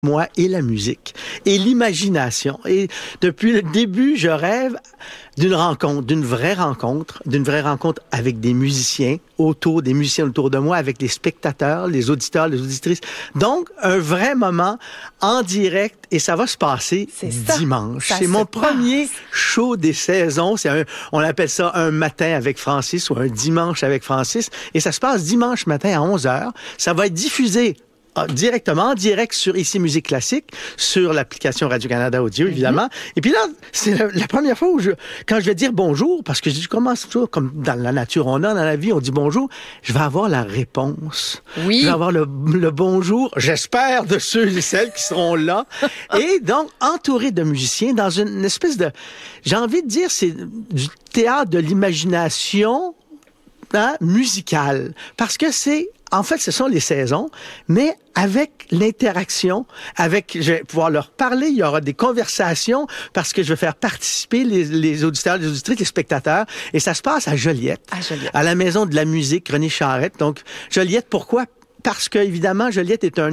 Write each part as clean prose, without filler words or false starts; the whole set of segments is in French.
moi et la musique et l'imagination. Et depuis le début, je rêve d'une rencontre, d'une vraie rencontre avec des musiciens autour de moi, avec les spectateurs, les auditeurs, les auditrices. Donc, un vrai moment en direct et ça va se passer dimanche. C'est mon premier show des saisons. On appelle ça un matin avec Francis ou un dimanche avec Francis. Et ça se passe dimanche matin à 11h. Ça va être diffusé directement, en direct sur Ici Musique Classique, sur l'application Radio-Canada Audio, évidemment. Et puis là, c'est la première fois où quand je vais dire bonjour, parce que je commence toujours comme dans la nature, dans la vie, on dit bonjour, je vais avoir la réponse. Oui. Je vais avoir le bonjour, j'espère, de ceux et celles qui seront là. Et donc, entouré de musiciens dans une espèce de, j'ai envie de dire, c'est du théâtre de l'imagination, musicale. Parce que en fait, ce sont les saisons, mais avec l'interaction, je vais pouvoir leur parler, il y aura des conversations parce que je vais faire participer les auditeurs, les auditrices, les spectateurs. Et ça se passe à Joliette, à la Maison de la musique René Charrette. Donc, Joliette, pourquoi? Parce que, évidemment, Joliette est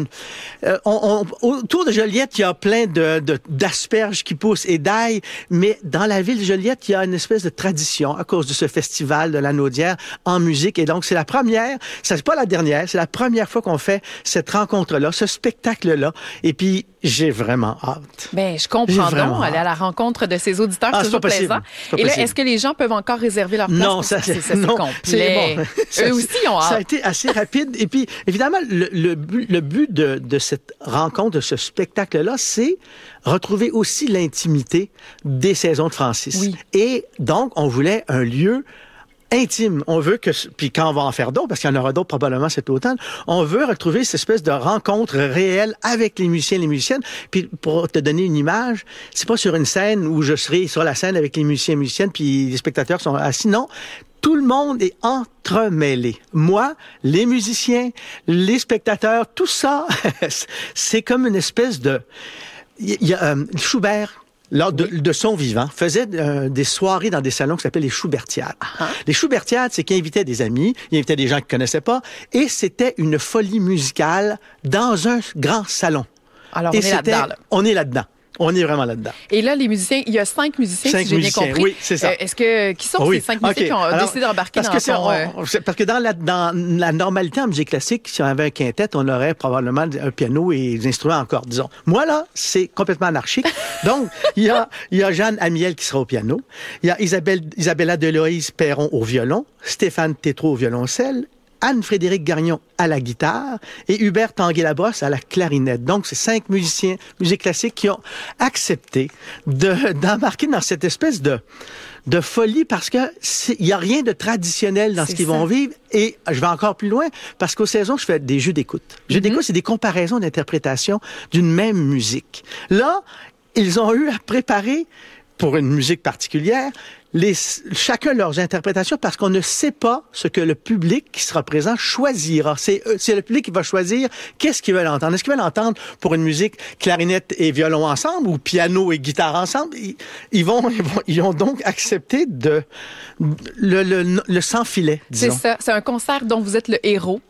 autour de Joliette, il y a plein d'asperges qui poussent et d'ail, mais dans la ville de Joliette, il y a une espèce de tradition à cause de ce festival de la Naudière en musique. Et donc, c'est la première, c'est pas la dernière, c'est la première fois qu'on fait cette rencontre-là, ce spectacle-là. Et puis, j'ai vraiment hâte. Ben, je comprends donc. Aller à la rencontre de ces auditeurs, c'est toujours plaisant. Et là, est-ce que les gens peuvent encore réserver leur place? Non, ça c'est complet. C'est bon. Eux aussi, ils ont hâte. Ça a été assez rapide. Et puis, évidemment, le but de cette rencontre, de ce spectacle-là, c'est retrouver aussi l'intimité des saisons de Francis. Oui. Et donc, on voulait un lieu intime. On veut puis quand on va en faire d'autres, parce qu'il y en aura d'autres probablement cet automne, on veut retrouver cette espèce de rencontre réelle avec les musiciens et les musiciennes. Puis pour te donner une image, c'est pas sur une scène où je serai sur la scène avec les musiciens et musiciennes puis les spectateurs sont assis. Non, tout le monde est entremêlé. Moi, les musiciens, les spectateurs, tout ça, c'est comme une espèce de... Il y a Schubert, lors de son vivant, faisait des soirées dans des salons qui s'appelaient les Schubertiades. Uh-huh. Les Schubertiades, c'est qu'il invitait des amis, il invitait des gens qu'il connaissait pas, et c'était une folie musicale dans un grand salon. Alors, on est là-dedans, là. On est là-dedans. On est vraiment là-dedans. Et là, les musiciens, il y a 5 musiciens, si j'ai bien compris. Oui, c'est ça. Qui sont ces 5 musiciens qui ont décidé d'embarquer dans Parce que dans la normalité en musique classique, si on avait un quintet, on aurait probablement un piano et des instruments encore, disons. Moi, là, c'est complètement anarchique. Donc, il y a Jeanne Amiel qui sera au piano. Il y a Isabella Deloïse Perron au violon, Stéphane Tétrault au violoncelle, Anne-Frédérique Gagnon à la guitare et Hubert Tanguay-Labrosse à la clarinette. Donc, c'est 5 musiciens, musique classique, qui ont accepté d'embarquer dans cette espèce de folie parce que il y a rien de traditionnel dans ce qu'ils vont vivre. Et je vais encore plus loin parce qu'aux saisons, je fais des jeux d'écoute. Jeux d'écoute, c'est des comparaisons d'interprétation d'une même musique. Là, ils ont eu à préparer pour une musique particulière, chacun leurs interprétations parce qu'on ne sait pas ce que le public qui sera présent choisira. C'est le public qui va choisir qu'est-ce qu'ils veulent entendre. Est-ce qu'ils veulent entendre pour une musique clarinette et violon ensemble ou piano et guitare ensemble? Ils ont donc accepté le sans filet, disons. C'est ça. C'est un concert dont vous êtes le héros.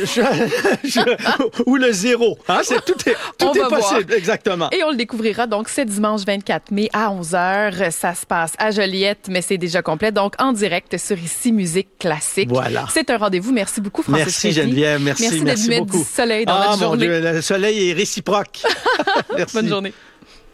Ou le zéro. Hein? Tout est possible, voir. Exactement. Et on le découvrira donc ce dimanche 24 mai à 11h. Ça se passe à Joliette, mais c'est déjà complet. Donc, en direct sur Ici Musique Classique. Voilà. C'est un rendez-vous. Merci beaucoup, Francis. Merci, Geneviève. Merci d'être mettre du soleil dans notre journée. Mon Dieu, le soleil est réciproque. Merci. Bonne journée.